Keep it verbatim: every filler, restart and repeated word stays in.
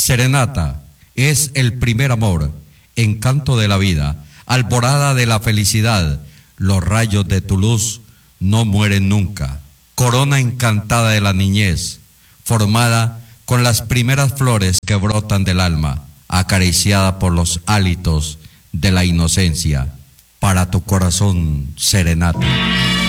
Serenata es el primer amor, encanto de la vida, alborada de la felicidad. Los rayos de tu luz no mueren nunca. Corona encantada de la niñez, formada con las primeras flores que brotan del alma, acariciada por los hálitos de la inocencia. Para tu corazón, serenata.